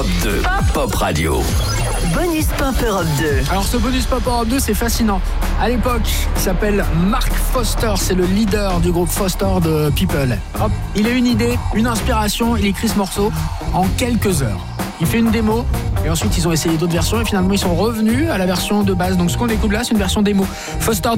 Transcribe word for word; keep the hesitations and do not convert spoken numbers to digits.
Europe deux, Pop Radio. Bonus Pop Europe deux. Alors ce Bonus Pop Europe deux, c'est fascinant. À l'époque, il s'appelle Mark Foster, c'est le leader du groupe Foster de People. Hop, il a une idée, une inspiration, il écrit ce morceau en quelques heures. Il fait une démo et ensuite ils ont essayé d'autres versions et finalement ils sont revenus à la version de base. Donc ce qu'on découvre là, c'est une version démo. Foster